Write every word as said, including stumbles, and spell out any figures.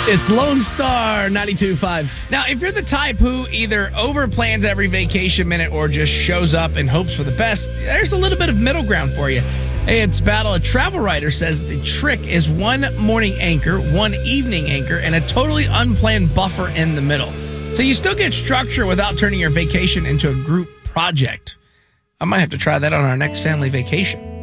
It's Lone Star ninety-two point five. Now, if you're the type who either overplans every vacation minute or just shows up and hopes for the best, there's a little bit of middle ground for you. Hey, it's Battle. A travel writer says the trick is one morning anchor, one evening anchor, and a totally unplanned buffer in the middle. So you still get structure without turning your vacation into a group project. I might have to try that on our next family vacation.